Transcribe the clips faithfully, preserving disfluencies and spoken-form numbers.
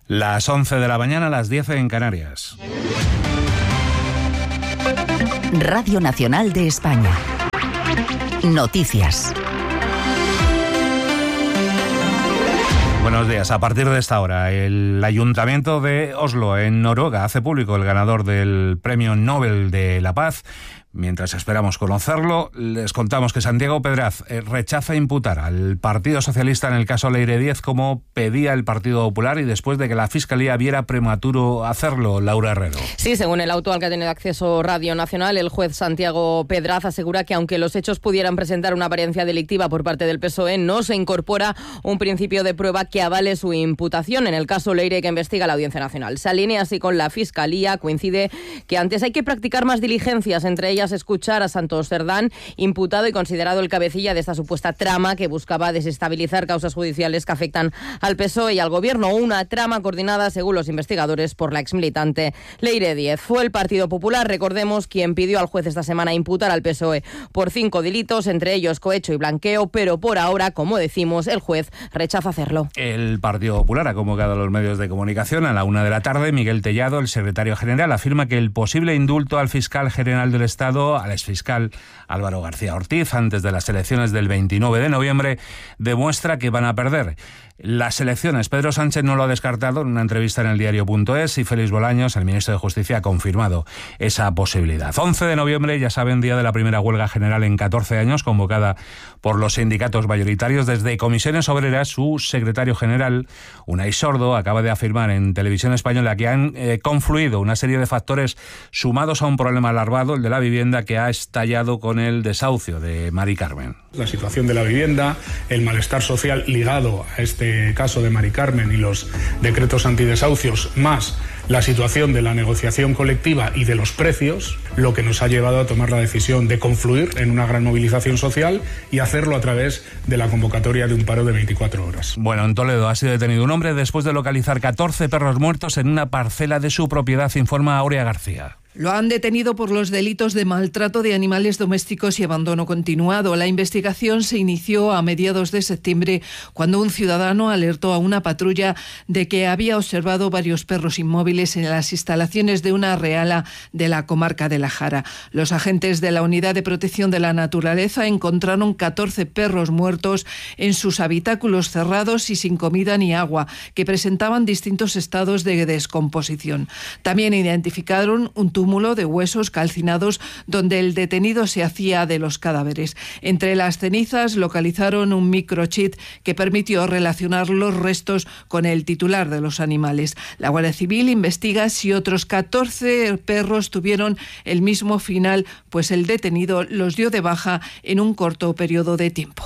Las once de la mañana, las diez en Canarias. Radio Nacional de España. Noticias. Buenos días. A partir de esta hora, el Ayuntamiento de Oslo, en Noruega, hace público el ganador del Premio Nobel de la Paz. Mientras esperamos conocerlo, les contamos que Santiago Pedraz eh, rechaza imputar al Partido Socialista en el caso Leire Díez como pedía el Partido Popular y después de que la Fiscalía viera prematuro hacerlo. Laura Herrero. Sí, según el auto al que ha tenido acceso Radio Nacional, el juez Santiago Pedraz asegura que aunque los hechos pudieran presentar una apariencia delictiva por parte del P S O E, no se incorpora un principio de prueba que avale su imputación. En el caso Leire, que investiga la Audiencia Nacional, se alinea así con la Fiscalía. Coincide que antes hay que practicar más diligencias, entre ellas escuchar a Santos Cerdán, imputado y considerado el cabecilla de esta supuesta trama que buscaba desestabilizar causas judiciales que afectan al P S O E y al Gobierno. Una trama coordinada, según los investigadores, por la exmilitante Leire Díez. Fue el Partido Popular, recordemos, quien pidió al juez esta semana imputar al P S O E por cinco delitos, entre ellos cohecho y blanqueo, pero por ahora, como decimos, el juez rechaza hacerlo. El Partido Popular ha convocado a los medios de comunicación a la una de la tarde. Miguel Tellado, el secretario general, afirma que el posible indulto al fiscal general del Estado, al exfiscal Álvaro García Ortiz, antes de las elecciones del veintinueve de noviembre, demuestra que van a perder las elecciones. Pedro Sánchez no lo ha descartado en una entrevista en el diario punto es y Félix Bolaños, el ministro de Justicia, ha confirmado esa posibilidad. once de noviembre, ya saben, día de la primera huelga general en catorce años, convocada por los sindicatos mayoritarios. Desde Comisiones Obreras, su secretario general, Unai Sordo, acaba de afirmar en Televisión Española que han eh, confluido una serie de factores sumados a un problema alarmado, el de la vivienda, que ha estallado con el desahucio de Mari Carmen. La situación de la vivienda, el malestar social ligado a este caso de Mari Carmen y los decretos antidesahucios, más la situación de la negociación colectiva y de los precios, lo que nos ha llevado a tomar la decisión de confluir en una gran movilización social y hacerlo a través de la convocatoria de un paro de veinticuatro horas. Bueno, en Toledo ha sido detenido un hombre después de localizar catorce perros muertos en una parcela de su propiedad, informa Aurea García. Lo han detenido por los delitos de maltrato de animales domésticos y abandono continuado. La investigación se inició a mediados de septiembre, cuando un ciudadano alertó a una patrulla de que había observado varios perros inmóviles en las instalaciones de una reala de la comarca de La Jara. Los agentes de la Unidad de Protección de la Naturaleza encontraron catorce perros muertos en sus habitáculos cerrados y sin comida ni agua, que presentaban distintos estados de descomposición. También identificaron un túmulo de huesos calcinados donde el detenido se hacía de los cadáveres. Entre las cenizas localizaron un microchip que permitió relacionar los restos con el titular de los animales. La Guardia Civil investiga si otros catorce perros tuvieron el mismo final, pues el detenido los dio de baja en un corto periodo de tiempo.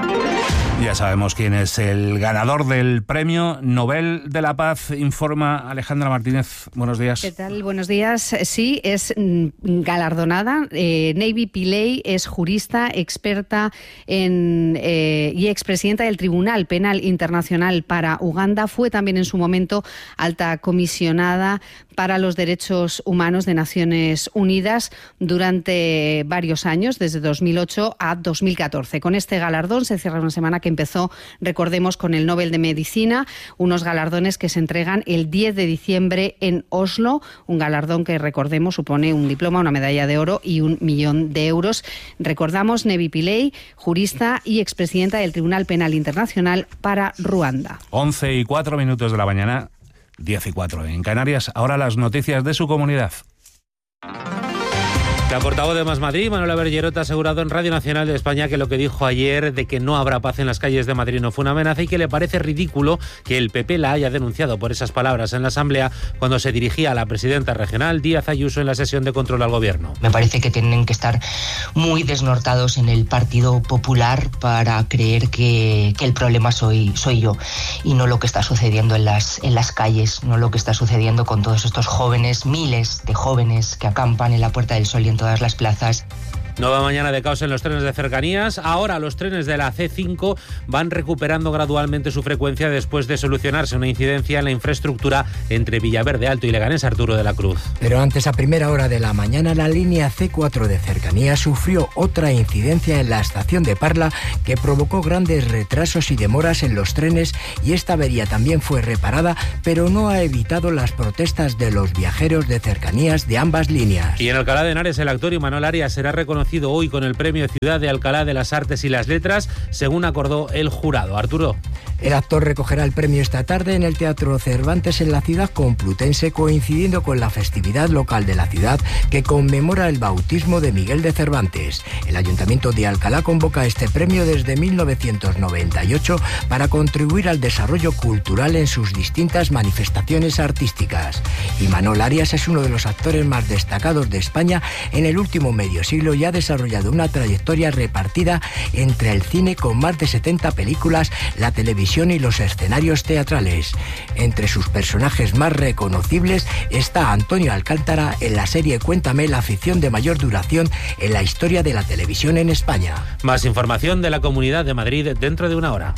Ya sabemos quién es el ganador del Premio Nobel de la Paz, informa Alejandra Martínez. Buenos días. ¿Qué tal? Buenos días. Sí, es galardonada. Eh, Navy Pillay es jurista, experta en, eh, y expresidenta del Tribunal Penal Internacional para Uganda. Fue también en su momento alta comisionada para los Derechos Humanos de Naciones Unidas durante varios años, desde dos mil ocho a dos mil catorce. Con este galardón se cierra una semana que empezó, recordemos, con el Nobel de Medicina, unos galardones que se entregan el diez de diciembre en Oslo, un galardón que, recordemos, supone un diploma, una medalla de oro y un millón de euros. Recordamos, Navy Pillay, jurista y expresidenta del Tribunal Penal Internacional para Ruanda. once y cuatro minutos de la mañana, diez y cuatro en Canarias. Ahora las noticias de su comunidad. La portavoz de Más Madrid, Manuela Bergerot, ha asegurado en Radio Nacional de España que lo que dijo ayer de que no habrá paz en las calles de Madrid no fue una amenaza y que le parece ridículo que el P P la haya denunciado por esas palabras en la Asamblea cuando se dirigía a la presidenta regional Díaz Ayuso en la sesión de control al Gobierno. Me parece que tienen que estar muy desnortados en el Partido Popular para creer que, que el problema soy, soy yo y no lo que está sucediendo en las, en las calles, no lo que está sucediendo con todos estos jóvenes, miles de jóvenes que acampan en la Puerta del Sol y en todas las plazas. Nueva mañana de caos en los trenes de cercanías. Ahora los trenes de la C cinco van recuperando gradualmente su frecuencia después de solucionarse una incidencia en la infraestructura entre Villaverde Alto y Leganés. Arturo de la Cruz. Pero antes, a primera hora de la mañana, la línea C cuatro de cercanías sufrió otra incidencia en la estación de Parla que provocó grandes retrasos y demoras en los trenes, y esta avería también fue reparada, pero no ha evitado las protestas de los viajeros de cercanías de ambas líneas. Y en Alcalá de Henares, el actor Imanol Arias será reconocido hoy con el Premio Ciudad de Alcalá de las Artes y las Letras, según acordó el jurado. Arturo. El actor recogerá el premio esta tarde en el Teatro Cervantes en la ciudad complutense, coincidiendo con la festividad local de la ciudad que conmemora el bautismo de Miguel de Cervantes. El Ayuntamiento de Alcalá convoca este premio desde mil novecientos noventa y ocho para contribuir al desarrollo cultural en sus distintas manifestaciones artísticas. Imanol Arias es uno de los actores más destacados de España en el último medio siglo y ha desarrollado una trayectoria repartida entre el cine con más de setenta películas, la televisión y los escenarios teatrales. Entre sus personajes más reconocibles está Antonio Alcántara en la serie Cuéntame, la ficción de mayor duración en la historia de la televisión en España. Más información de la Comunidad de Madrid dentro de una hora.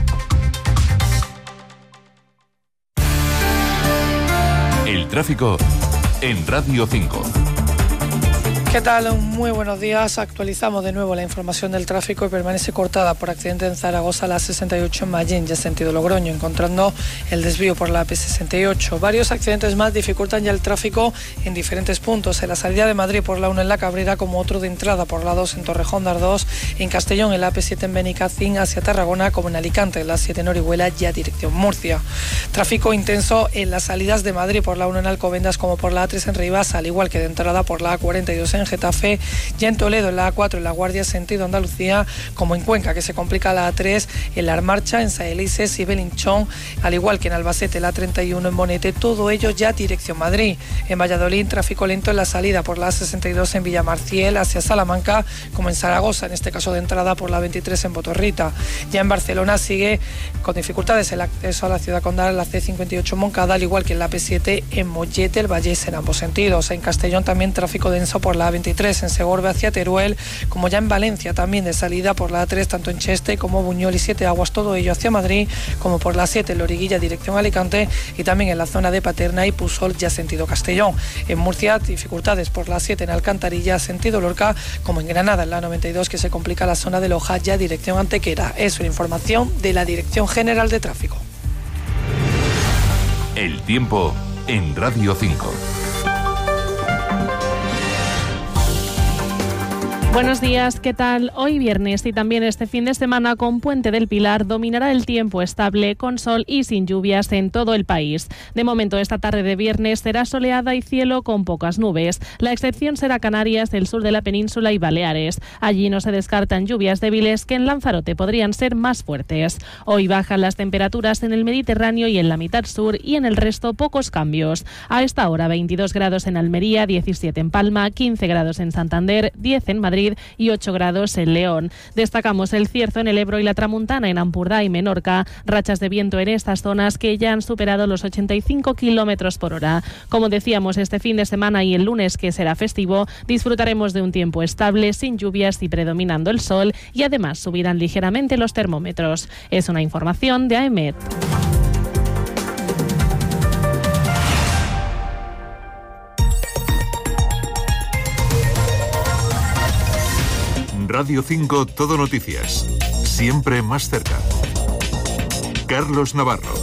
El tráfico en Radio cinco. ¿Qué tal? Muy buenos días. Actualizamos de nuevo la información del tráfico y permanece cortada por accidente en Zaragoza la sesenta y ocho en Mallín, ya sentido Logroño, encontrando el desvío por la P sesenta y ocho. Varios accidentes más dificultan ya el tráfico en diferentes puntos. En la salida de Madrid por la uno en La Cabrera, como otro de entrada por la dos en Torrejón de Ardoz, en Castellón en la A P siete en Benicacín hacia Tarragona, como en Alicante en la siete en Orihuela, ya dirección Murcia. Tráfico intenso en las salidas de Madrid por la uno en Alcobendas como por la A tres en Ribas, al igual que de entrada por la A cuarenta y dos en Getafe, ya en Toledo en la A cuatro en La Guardia sentido Andalucía, como en Cuenca, que se complica la A tres en La Armarcha, en Saelices y Belinchón, al igual que en Albacete la A treinta y uno en Bonete, todo ello ya dirección Madrid. En Valladolid, tráfico lento en la salida por la A sesenta y dos en Villamarciel hacia Salamanca, como en Zaragoza, en este caso de entrada por la veintitrés en Botorrita. Ya en Barcelona sigue con dificultades el acceso a la ciudad condal, la C cincuenta y ocho en Moncada, al igual que en la P siete en Mollete, el Vallés en ambos sentidos. En Castellón también tráfico denso por la A veintitrés en Segorbe hacia Teruel, como ya en Valencia también de salida por la A tres tanto en Cheste como Buñol y Siete Aguas, todo ello hacia Madrid, como por la siete en Loriguilla dirección Alicante, y también en la zona de Paterna y Pusol ya sentido Castellón. En Murcia dificultades por la siete en Alcantarilla sentido Lorca, como en Granada en la noventa y dos, que se complica la zona de Loja ya dirección Antequera. Es una información de la Dirección General de Tráfico. El tiempo en Radio cinco. Buenos días, ¿qué tal? Hoy viernes y también este fin de semana con Puente del Pilar dominará el tiempo estable con sol y sin lluvias en todo el país. De momento esta tarde de viernes será soleada y cielo con pocas nubes. La excepción será Canarias, el sur de la península y Baleares. Allí no se descartan lluvias débiles que en Lanzarote podrían ser más fuertes. Hoy bajan las temperaturas en el Mediterráneo y en la mitad sur, y en el resto pocos cambios. A esta hora veintidós grados en Almería, diecisiete en Palma, quince grados en Santander, diez en Madrid y ocho grados en León. Destacamos el cierzo en el Ebro y la Tramuntana en Ampurdá y Menorca, rachas de viento en estas zonas que ya han superado los ochenta y cinco kilómetros por hora. Como decíamos, este fin de semana y el lunes, que será festivo, disfrutaremos de un tiempo estable, sin lluvias y predominando el sol, y además subirán ligeramente los termómetros. Es una información de A E M E T. Radio cinco Todo Noticias. Siempre más cerca. Carlos Navarro.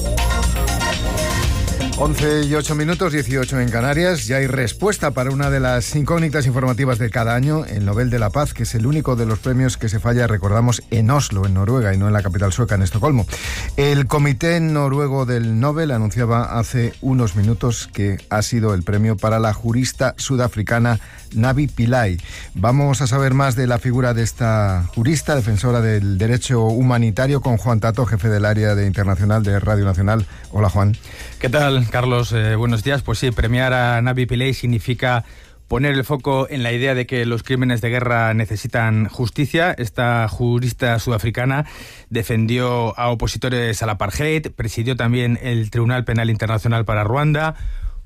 once y ocho minutos, dieciocho en Canarias. Ya hay respuesta para una de las incógnitas informativas de cada año, el Nobel de la Paz, que es el único de los premios que se falla, recordamos, en Oslo, en Noruega, y no en la capital sueca, en Estocolmo. El Comité Noruego del Nobel anunciaba hace unos minutos que ha sido el premio para la jurista sudafricana Navi Pillay. Vamos a saber más de la figura de esta jurista, defensora del derecho humanitario, con Juan Tato, jefe del área de internacional de Radio Nacional. Hola, Juan. ¿Qué tal, Carlos? Eh, buenos días. Pues sí, premiar a Navi Pillay significa poner el foco en la idea de que los crímenes de guerra necesitan justicia. Esta jurista sudafricana defendió a opositores al apartheid, presidió también el Tribunal Penal Internacional para Ruanda,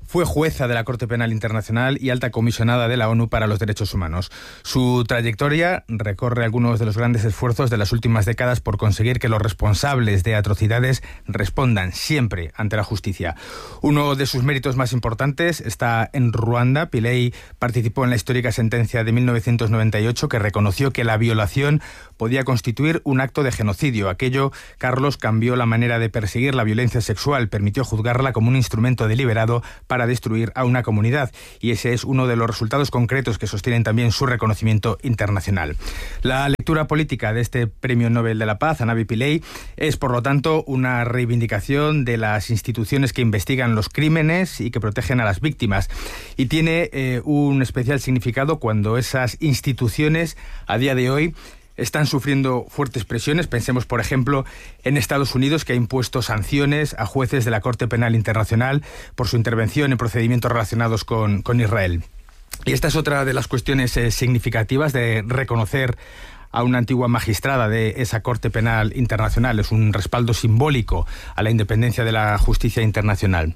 Fue jueza de la Corte Penal Internacional y alta comisionada de la ONU para los Derechos Humanos. Su trayectoria recorre algunos de los grandes esfuerzos de las últimas décadas por conseguir que los responsables de atrocidades respondan siempre ante la justicia. Uno de sus méritos más importantes está en Ruanda. Pillay participó en la histórica sentencia de mil novecientos noventa y ocho que reconoció que la violación podía constituir un acto de genocidio. Aquello, Carlos, cambió la manera de perseguir la violencia sexual, permitió juzgarla como un instrumento deliberado para para destruir a una comunidad, y ese es uno de los resultados concretos que sostienen también su reconocimiento internacional. La lectura política de este Premio Nobel de la Paz a Navi Pillay es, por lo tanto, una reivindicación de las instituciones que investigan los crímenes y que protegen a las víctimas, y tiene eh, un especial significado cuando esas instituciones a día de hoy están sufriendo fuertes presiones. Pensemos, por ejemplo, en Estados Unidos, que ha impuesto sanciones a jueces de la Corte Penal Internacional por su intervención en procedimientos relacionados con, con Israel. Y esta es otra de las cuestiones eh, significativas de reconocer a una antigua magistrada de esa Corte Penal Internacional. Es un respaldo simbólico a la independencia de la justicia internacional.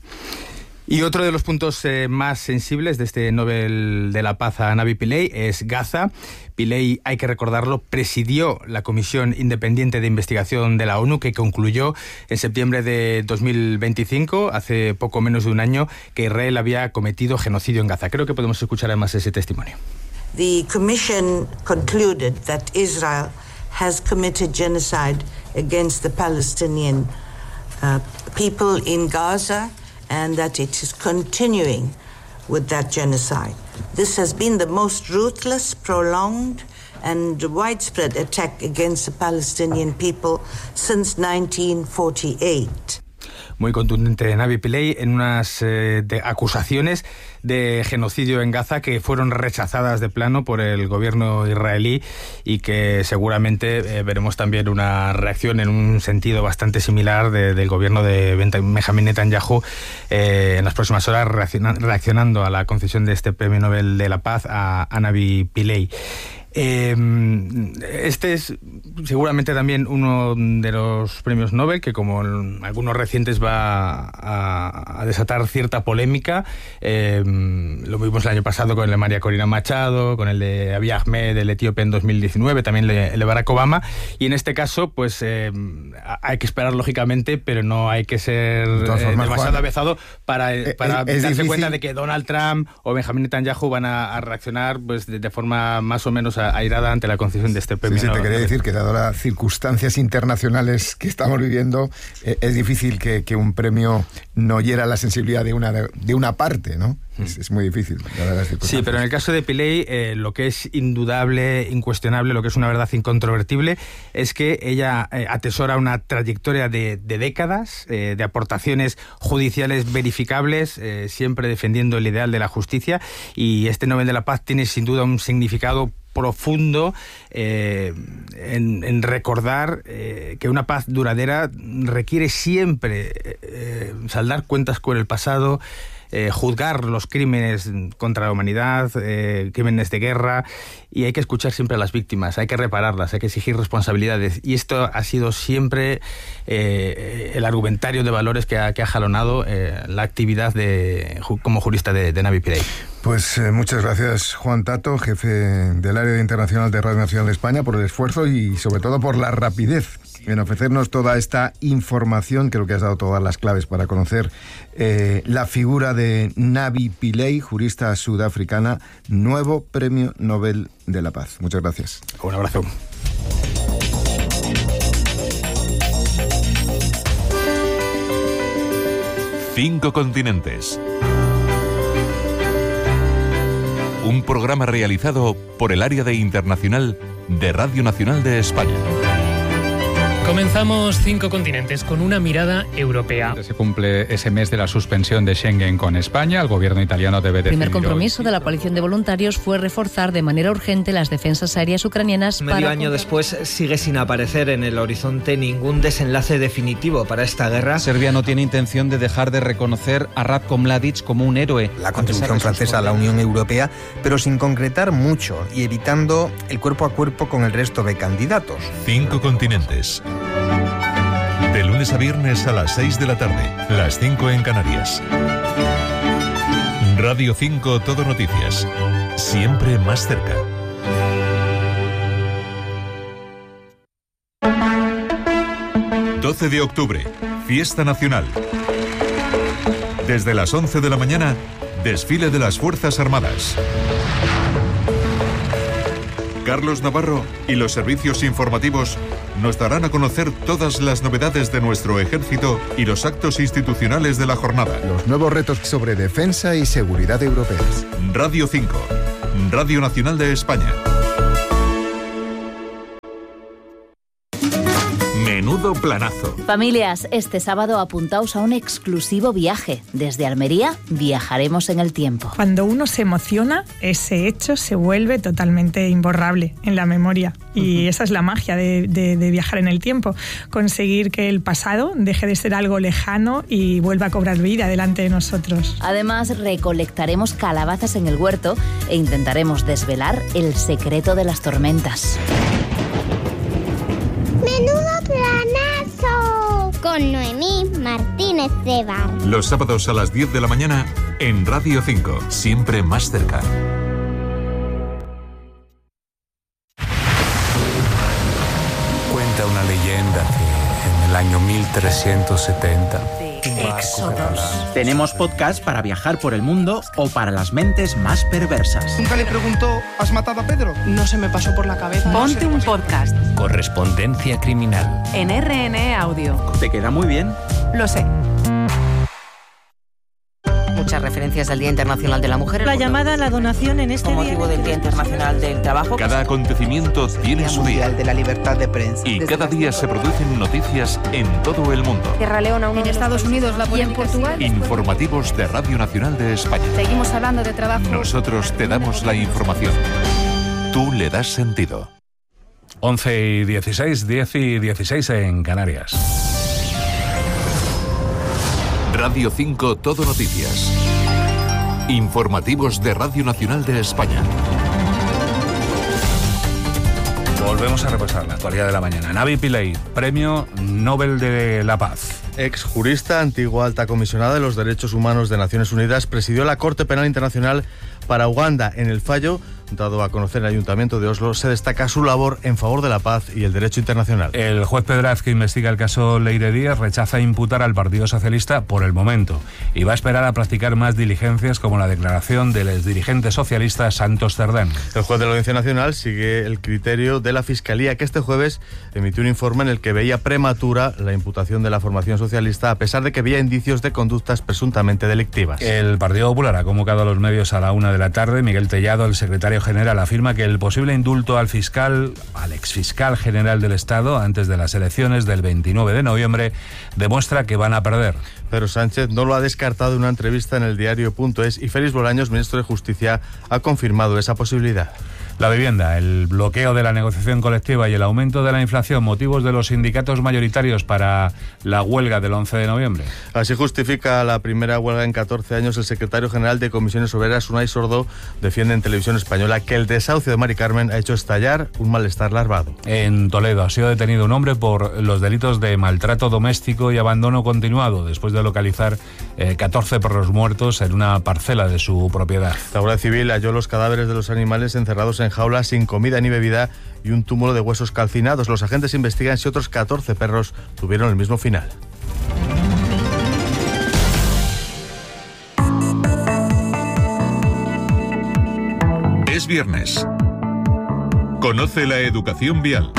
Y otro de los puntos eh, más sensibles de este Nobel de la Paz a Navi Pillay es Gaza. Pillay, hay que recordarlo, presidió la Comisión Independiente de Investigación de la ONU que concluyó en septiembre de dos mil veinticinco, hace poco menos de un año, que Israel había cometido genocidio en Gaza. Creo que podemos escuchar además ese testimonio. The Commission concluded that Israel has committed genocide against the Palestinian uh, people in Gaza, and that it is continuing with that genocide. This has been the most ruthless, prolonged and widespread attack against the Palestinian people since nineteen forty-eight. Muy contundente Navi Pillay en unas eh, de acusaciones de genocidio en Gaza que fueron rechazadas de plano por el gobierno israelí y que seguramente eh, veremos también una reacción en un sentido bastante similar de, del gobierno de Benjamin Netanyahu eh, en las próximas horas, reacciona, reaccionando a la concesión de este Premio Nobel de la Paz a, a Navi Pillay. Eh, este es seguramente también uno de los premios Nobel que, como algunos recientes, va a, a desatar cierta polémica. Eh, lo vimos el año pasado con el de María Corina Machado, con el de Abiy Ahmed, el etíope, en dos mil diecinueve, también el de Barack Obama, y en este caso pues eh, hay que esperar lógicamente, pero no hay que ser de formas, eh, demasiado Juan, avezado para, eh, para es, es darse difícil. cuenta de que Donald Trump o Benjamin Netanyahu van a, a reaccionar pues de, de forma más o menos airada ante la concesión de este premio. Sí, sí, te quería decir que, dado las circunstancias internacionales que estamos viviendo, eh, es difícil que, que un premio no hiera la sensibilidad de una, de una parte, ¿no? Mm. Es, es muy difícil. Sí, pero en el caso de Pillay, eh, lo que es indudable, incuestionable, lo que es una verdad incontrovertible, es que ella eh, atesora una trayectoria de, de décadas, eh, de aportaciones judiciales verificables, eh, siempre defendiendo el ideal de la justicia, y este Nobel de la Paz tiene sin duda un significado profundo eh, en, en recordar eh, que una paz duradera requiere siempre eh, saldar cuentas con el pasado, eh, juzgar los crímenes contra la humanidad, eh, crímenes de guerra, y hay que escuchar siempre a las víctimas, hay que repararlas, hay que exigir responsabilidades, y esto ha sido siempre eh, el argumentario de valores que ha, que ha jalonado eh, la actividad de, como jurista de, de Navi Pillay. Pues eh, muchas gracias, Juan Tato, jefe del área internacional de Radio Nacional de España, por el esfuerzo y sobre todo por la rapidez en ofrecernos toda esta información. Creo que has dado todas las claves para conocer eh, la figura de Navi Pillay, jurista sudafricana, nuevo Premio Nobel de la Paz. Muchas gracias. Un abrazo. Cinco continentes. Un programa realizado por el área de internacional de Radio Nacional de España. Comenzamos Cinco Continentes con una mirada europea. Se cumple ese mes de la suspensión de Schengen con España. El gobierno italiano debe decidir. El primer compromiso hoy de la coalición de voluntarios fue reforzar de manera urgente las defensas aéreas ucranianas. Medio para año después sigue sin aparecer en el horizonte ningún desenlace definitivo para esta guerra. Serbia no tiene intención de dejar de reconocer a Ratko Mladic como un héroe. La contribución francesa a la Unión Europea, pero sin concretar mucho y evitando el cuerpo a cuerpo con el resto de candidatos. Cinco continentes. De lunes a viernes a las seis de la tarde, las cinco en Canarias. Radio cinco Todo Noticias. Siempre más cerca. doce de octubre, Fiesta Nacional. Desde las once de la mañana, desfile de las Fuerzas Armadas. Carlos Navarro y los servicios informativos nos darán a conocer todas las novedades de nuestro ejército y los actos institucionales de la jornada. Los nuevos retos sobre defensa y seguridad europeas. Radio cinco, Radio Nacional de España. Menudo planazo. Familias, este sábado apuntaos a un exclusivo viaje. Desde Almería viajaremos en el tiempo. Cuando uno se emociona, ese hecho se vuelve totalmente imborrable en la memoria. Y uh-huh. esa es la magia de, de, de viajar en el tiempo. Conseguir que el pasado deje de ser algo lejano y vuelva a cobrar vida delante de nosotros. Además, recolectaremos calabazas en el huerto e intentaremos desvelar el secreto de las tormentas. ¡Menudo planazo! Con Noemí Martínez de Bar. Los sábados a las diez de la mañana en Radio cinco. Siempre más cerca. Cuenta una leyenda que en el año mil trescientos setenta... Éxodos. Tenemos podcast para viajar por el mundo o para las mentes más perversas. Nunca le preguntó, ¿has matado a Pedro? No se me pasó por la cabeza. Ponte un podcast. Correspondencia criminal. En R N E Audio. ¿Te queda muy bien? Lo sé. Muchas referencias al Día Internacional de la Mujer. La llamada a la donación en este con día. motivo del Día Internacional del Trabajo. Cada acontecimiento tiene su día. de la libertad de prensa. Y cada día se producen noticias en todo el mundo. Sierra Leona, en Estados Unidos, la y en Portugal. Informativos de Radio Nacional de España. Seguimos hablando de trabajo. Nosotros te damos la información. Tú le das sentido. once y dieciséis, diez y dieciséis en Canarias. Radio cinco Todo Noticias. Informativos de Radio Nacional de España. Volvemos a repasar la actualidad de la mañana. Navi Pillay, Premio Nobel de la Paz. Ex jurista, antigua alta comisionada de los Derechos Humanos de Naciones Unidas, presidió la Corte Penal Internacional para Uganda. En el fallo, dado a conocer el Ayuntamiento de Oslo, se destaca su labor en favor de la paz y el derecho internacional. El juez Pedraz, que investiga el caso Leire Díaz, rechaza imputar al Partido Socialista por el momento y va a esperar a practicar más diligencias, como la declaración del exdirigente socialista Santos Cerdán. El juez de la Audiencia Nacional sigue el criterio de la Fiscalía, que este jueves emitió un informe en el que veía prematura la imputación de la formación socialista, a pesar de que había indicios de conductas presuntamente delictivas. El Partido Popular ha convocado a los medios a la una de la tarde. Miguel Tellado, el secretario general, afirma que el posible indulto al fiscal, al exfiscal general del Estado, antes de las elecciones del veintinueve de noviembre, demuestra que van a perder. Pedro Sánchez no lo ha descartado en una entrevista en el diario punto es y Félix Bolaños, ministro de Justicia, ha confirmado esa posibilidad. La vivienda, el bloqueo de la negociación colectiva y el aumento de la inflación, motivos de los sindicatos mayoritarios para la huelga del once de noviembre. Así justifica la primera huelga en catorce años el secretario general de Comisiones Obreras, Unai Sordo, defiende en Televisión Española que el desahucio de Mari Carmen ha hecho estallar un malestar larvado. En Toledo ha sido detenido un hombre por los delitos de maltrato doméstico y abandono continuado, después de localizar eh, catorce perros muertos en una parcela de su propiedad. La Guardia Civil halló los cadáveres de los animales encerrados en jaulas sin comida ni bebida y un túmulo de huesos calcinados. Los agentes investigan si otros catorce perros tuvieron el mismo final. Es viernes. Conoce la educación vial.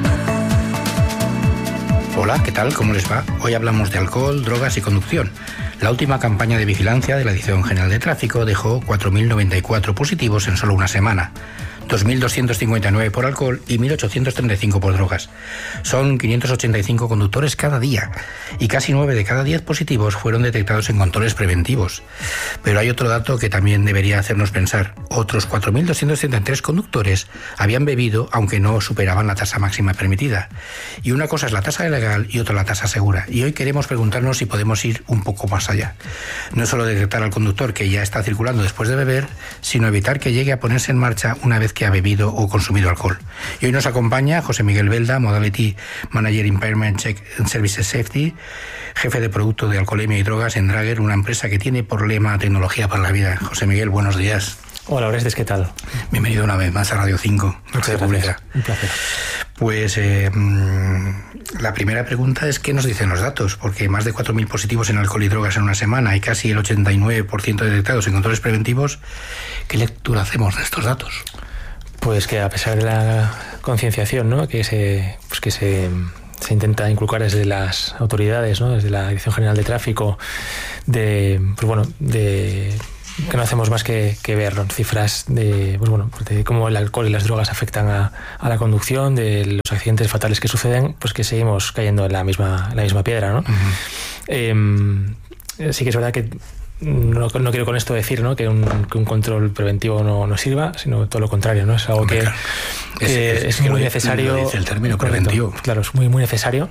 Hola, ¿qué tal? ¿Cómo les va? Hoy hablamos de alcohol, drogas y conducción. La última campaña de vigilancia de la Dirección General de Tráfico dejó cuatro mil noventa y cuatro positivos en solo una semana. dos mil doscientos cincuenta y nueve por alcohol y mil ochocientos treinta y cinco por drogas. Son quinientos ochenta y cinco conductores cada día y casi nueve de cada diez positivos fueron detectados en controles preventivos. Pero hay otro dato que también debería hacernos pensar. Otros cuatro mil doscientos treinta y tres conductores habían bebido aunque no superaban la tasa máxima permitida. Y una cosa es la tasa legal y otra la tasa segura. Y hoy queremos preguntarnos si podemos ir un poco más allá. No solo detectar al conductor que ya está circulando después de beber, sino evitar que llegue a ponerse en marcha una vez vez que ha bebido o consumido alcohol. Y hoy nos acompaña José Miguel Belda, Modality Manager Impairment Check and Services Safety, jefe de producto de alcoholemia y drogas en Drager, una empresa que tiene por lema tecnología para la vida. José Miguel, buenos días. Hola, Orestes, ¿qué tal? Bienvenido una vez más a Radio cinco. Muchas gracias. Un placer. Pues eh, la primera pregunta es ¿qué nos dicen los datos? Porque más de cuatro mil positivos en alcohol y drogas en una semana y casi el ochenta y nueve por ciento detectados en controles preventivos. ¿Qué lectura hacemos de estos datos? Pues que a pesar de la concienciación, ¿no?, que se, pues que se, se intenta inculcar desde las autoridades, ¿no?, desde la Dirección General de Tráfico, de, pues bueno, de que no hacemos más que, que ver, ¿no?, cifras de, pues bueno, de cómo el alcohol y las drogas afectan a, a la conducción, de los accidentes fatales que suceden, pues que seguimos cayendo en la misma, en la misma piedra, ¿no? Uh-huh. eh, sí que es verdad que No, no quiero con esto decir, ¿no?, que, un, que un control preventivo no, no sirva, sino todo lo contrario, ¿no? Es algo que, claro. que es, es, es muy necesario. Dice el término preventivo. Claro, es muy, muy necesario.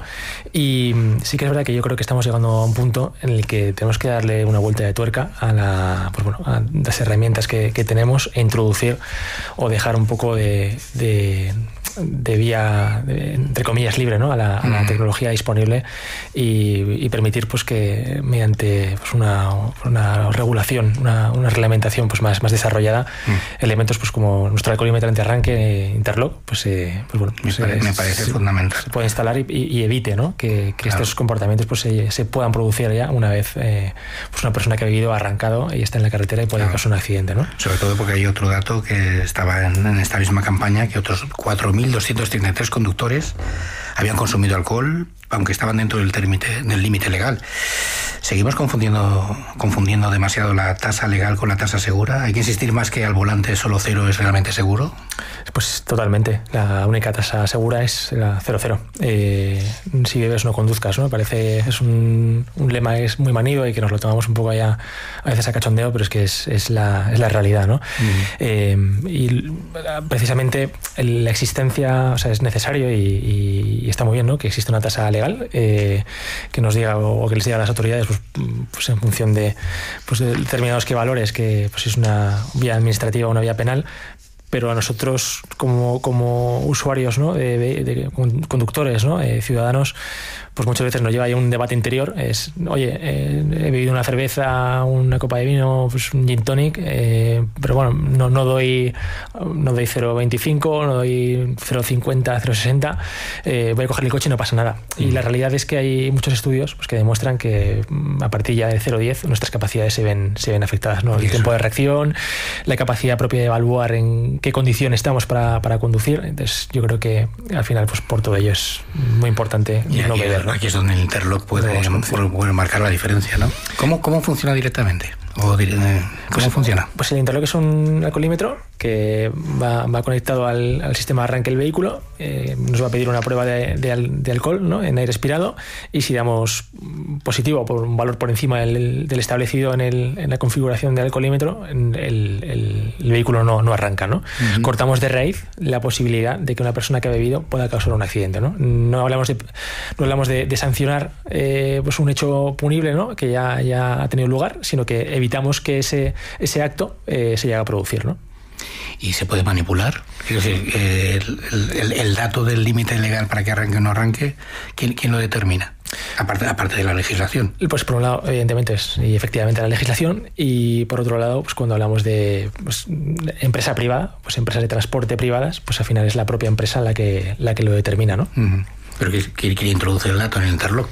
Y sí que es verdad que yo creo que estamos llegando a un punto en el que tenemos que darle una vuelta de tuerca a, la, pues bueno, a las herramientas que, que tenemos e introducir o dejar un poco de, de de vía, de, entre comillas, libre, ¿no?, a la, a la tecnología disponible y, y permitir pues que mediante pues, una, una regulación, una, una reglamentación pues más, más desarrollada, mm. elementos pues como nuestro alcoholímetro antiarranque Interlock, pues, eh, pues bueno, pues, me, pare, es, me parece se, fundamental. Se puede instalar y, y, y evite, ¿no?, que, que claro. estos comportamientos pues se, se puedan producir ya una vez eh, pues una persona que ha vivido arrancado y está en la carretera y puede claro. causar un accidente, ¿no? Sobre todo porque hay otro dato que estaba en, en esta misma campaña, que otros cuatro mil doscientos treinta y tres conductores habían consumido alcohol, aunque estaban dentro del límite del límite legal. Seguimos confundiendo confundiendo demasiado la tasa legal con la tasa segura. Hay que insistir más que al volante solo cero es realmente seguro. Pues totalmente. La única tasa segura es la cero cero. Eh, si bebes no conduzcas, ¿no? Parece es un, un lema es muy manido y que nos lo tomamos un poco allá a veces a cachondeo, pero es que es, es la es la realidad, ¿no? Mm. Eh, y precisamente la existencia, o sea, es necesario y, y, y está muy bien, ¿no?, que existe una tasa legal eh, que nos diga o que les diga a las autoridades pues, pues en función de, pues de determinados que valores, que pues es una vía administrativa o una vía penal. Pero a nosotros como, como usuarios, ¿no?, de, de, de conductores, ¿no?, eh, ciudadanos, pues muchas veces nos lleva ahí un debate interior. Es, oye, eh, he bebido una cerveza, una copa de vino, pues un gin tonic, eh, pero bueno, no, no doy no doy cero coma veinticinco, no doy cero coma cincuenta, cero coma sesenta, eh, voy a coger el coche y no pasa nada. Mm. Y la realidad es que hay muchos estudios pues, que demuestran que a partir ya de cero coma diez nuestras capacidades se ven, se ven afectadas, ¿no? El eso. tiempo de reacción, la capacidad propia de evaluar en qué condición estamos para, para conducir. Entonces yo creo que al final pues por todo ello es muy importante y no aquí, beber, ¿no? Aquí es donde el Interlock puede, puede marcar la diferencia, ¿no? ¿Cómo, cómo funciona directamente? ¿O dire- ¿Cómo pues, funciona? Pues el Interlock es un alcoholímetro que va, va conectado al, al sistema de arranque del vehículo, eh, nos va a pedir una prueba de, de, de alcohol, ¿no?, en aire expirado, y si damos positivo por un valor por encima del, del establecido en, el, en la configuración del alcoholímetro, el, el, el vehículo no, no arranca, ¿no? Uh-huh. Cortamos de raíz la posibilidad de que una persona que ha bebido pueda causar un accidente, ¿no? No hablamos de, no hablamos de, de sancionar eh, pues un hecho punible, ¿no?, que ya, ya ha tenido lugar, sino que evitamos que ese, ese acto eh, se llegue a producir, ¿no? ¿Y se puede manipular? Es decir, eh, el, el, el dato del límite legal para que arranque o no arranque, ¿quién, quién lo determina? Aparte, aparte de la legislación. Pues por un lado, evidentemente, es y efectivamente la legislación, y por otro lado, pues cuando hablamos de, pues, de empresa privada, pues empresas de transporte privadas, pues al final es la propia empresa la que, la que lo determina, ¿no? Uh-huh. Pero ¿quién quiere introducir el dato en el Interlock?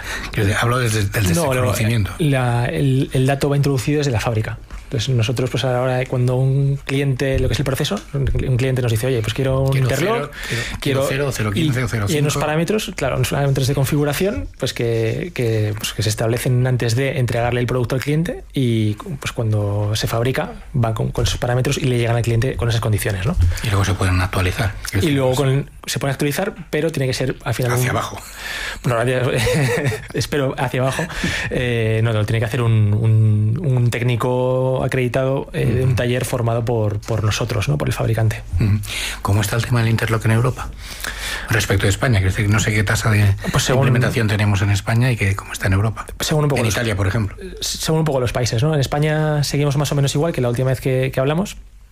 Hablo desde, desde no, el conocimiento. La, el, el dato va introducido desde la fábrica. Entonces nosotros pues a la hora de cuando un cliente, lo que es el proceso, un cliente nos dice, oye, pues quiero un quiero Interlock, cero, quiero cero, cero quince o cero cinco. Y en unos parámetros, claro, unos parámetros de configuración, pues que, que, pues que se establecen antes de entregarle el producto al cliente, y pues cuando se fabrica van con, con esos parámetros y le llegan al cliente con esas condiciones, ¿no? Y luego se pueden actualizar. Y luego con, se pueden actualizar, pero tiene que ser al final hacia un, abajo. Bueno, espero hacia abajo. Eh, no, no, tiene que hacer un, un, un técnico acreditado eh, de un taller formado por, por nosotros, ¿no?, por el fabricante. ¿Cómo está el tema del Interlock en Europa respecto de España? Quiero decir, no sé qué tasa de pues según, implementación tenemos en España y que, cómo está en Europa. Según un poco en los, Italia, por ejemplo. Según un poco los países, ¿no? En España seguimos más o menos igual que la última vez que, que hablamos.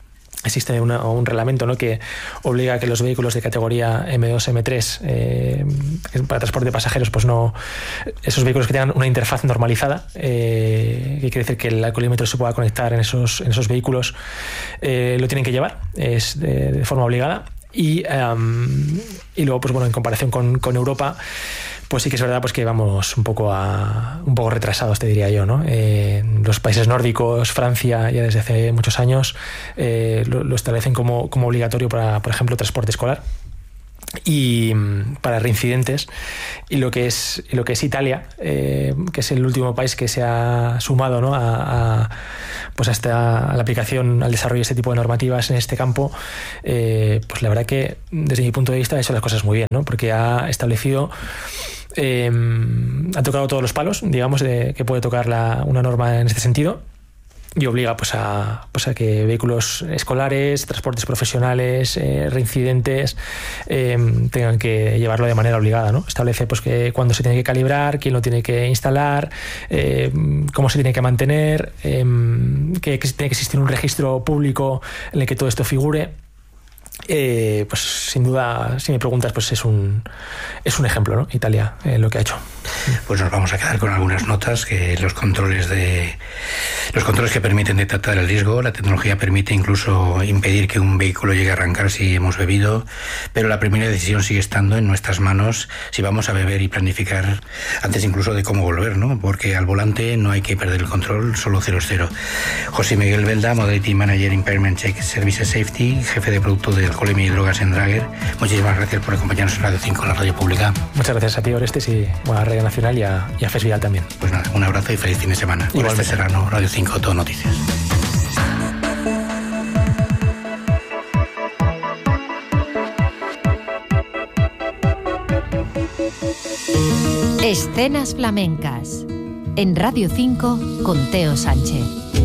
existe una, un reglamento, ¿no?, que obliga a que los vehículos de categoría eme dos, eme tres, eh, para transporte de pasajeros, pues no, esos vehículos que tengan una interfaz normalizada, eh, que quiere decir que el alcoholímetro se pueda conectar en esos, en esos vehículos, eh, lo tienen que llevar, es de, de forma obligada. Y, um, y luego, pues bueno, en comparación con, con Europa, pues sí que es verdad, pues que vamos un poco a un poco retrasados, te diría yo, ¿no? Eh, los países nórdicos, Francia, ya desde hace muchos años eh, lo, lo establecen como, como obligatorio para, por ejemplo, transporte escolar y para reincidentes. Y lo que es lo que es Italia, eh, que es el último país que se ha sumado, ¿no?, a, a pues hasta a la aplicación, al desarrollo de este tipo de normativas en este campo, eh, pues la verdad que desde mi punto de vista ha hecho las cosas muy bien, ¿no?, porque ha establecido, eh, ha tocado todos los palos, digamos, de que puede tocar la, una norma en este sentido. Y obliga pues a, pues a que vehículos escolares, transportes profesionales, eh, reincidentes, eh, tengan que llevarlo de manera obligada, ¿no? Establece pues que cuándo se tiene que calibrar, quién lo tiene que instalar, eh, cómo se tiene que mantener, eh, que, que tiene que existir un registro público en el que todo esto figure. Eh, pues sin duda, si me preguntas, pues es un es un ejemplo, ¿no?, Italia, eh, lo que ha hecho. Pues nos vamos a quedar con algunas notas que los controles de los controles que permiten detectar el riesgo. La tecnología permite incluso impedir que un vehículo llegue a arrancar si hemos bebido, pero la primera decisión sigue estando en nuestras manos si vamos a beber y planificar antes incluso de cómo volver, ¿no? Porque al volante no hay que perder el control, solo cero es cero. José Miguel Belda, Modality Manager Impairment Check Services Safety, jefe de producto de alcoholemia y drogas en Drager. Muchísimas gracias por acompañarnos en Radio cinco, en la radio pública. Muchas gracias a ti, Orestes, y bueno, a Radio Nacional y a, y a Fesvial también. Pues nada, un abrazo y feliz fin de semana. Orestes Serrano, Radio cinco, Todo Noticias. Escenas flamencas en Radio cinco con Teo Sánchez.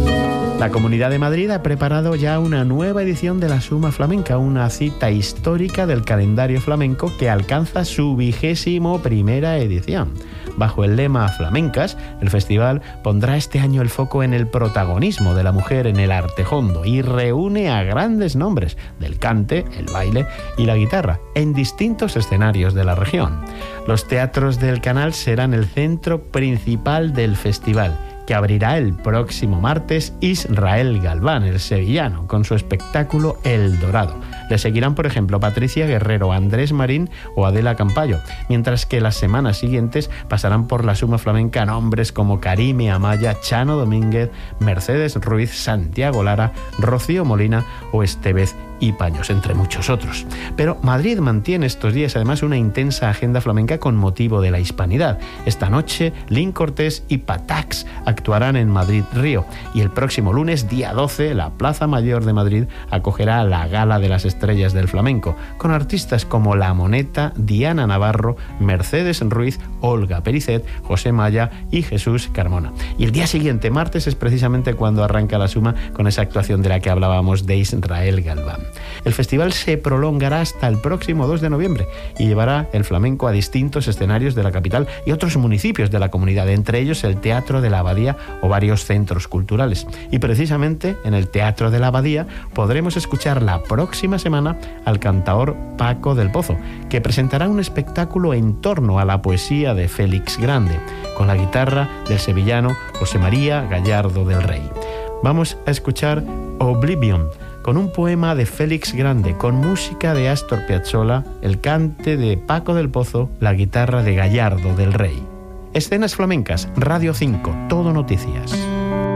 La Comunidad de Madrid ha preparado ya una nueva edición de la Suma Flamenca, una cita histórica del calendario flamenco que alcanza su vigésimo primera edición. Bajo el lema Flamencas, el festival pondrá este año el foco en el protagonismo de la mujer en el arte hondo y reúne a grandes nombres del cante, el baile y la guitarra en distintos escenarios de la región. Los teatros del Canal serán el centro principal del festival, que abrirá el próximo martes Israel Galván, el sevillano, con su espectáculo El Dorado. Le seguirán, por ejemplo, Patricia Guerrero, Andrés Marín o Adela Campayo, mientras que las semanas siguientes pasarán por la Suma Flamenca nombres como Karime Amaya, Chano Domínguez, Mercedes Ruiz, Santiago Lara, Rocío Molina o Estevez y Paños, entre muchos otros. Pero Madrid mantiene estos días además una intensa agenda flamenca con motivo de la Hispanidad. Esta noche, Lin Cortés y Patax actuarán en Madrid Río, y el próximo lunes, día doce, la Plaza Mayor de Madrid acogerá la Gala de las Estrellas del Flamenco, con artistas como La Moneta, Diana Navarro, Mercedes Ruiz, Olga Pericet, José Maya y Jesús Carmona. Y el día siguiente, martes, es precisamente cuando arranca la Suma con esa actuación de la que hablábamos de Israel Galván. El festival se prolongará hasta el próximo dos de noviembre y llevará el flamenco a distintos escenarios de la capital y otros municipios de la comunidad, entre ellos el Teatro de la Abadía o varios centros culturales. Y precisamente en el Teatro de la Abadía podremos escuchar la próxima semana al cantaor Paco del Pozo, que presentará un espectáculo en torno a la poesía de Félix Grande, con la guitarra del sevillano José María Gallardo del Rey. Vamos a escuchar Oblivion, con un poema de Félix Grande, con música de Astor Piazzolla, el cante de Paco del Pozo, la guitarra de Gallardo del Rey. Escenas flamencas, Radio cinco, Todo Noticias.